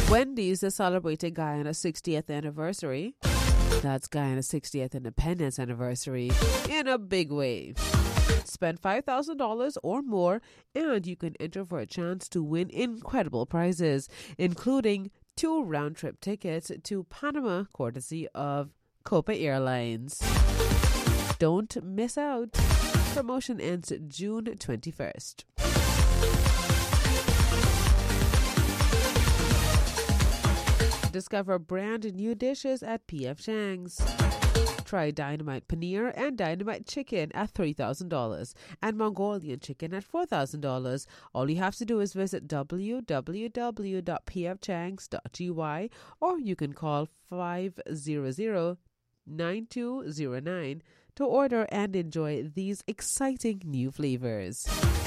Wendy's is celebrating Guyana's 60th anniversary. That's Guyana's 60th independence anniversary in a big way. Spend $5,000 or more and you can enter for a chance to win incredible prizes, including 2 round-trip tickets to Panama courtesy of Copa Airlines. Don't miss out. Promotion ends June 21st. Discover brand new dishes at P.F. Chang's. Try Dynamite Paneer and Dynamite Chicken at $3,000 and Mongolian Chicken at $4,000. All you have to do is visit www.pfchangs.gy or you can call 500-9209 to order and enjoy these exciting new flavors.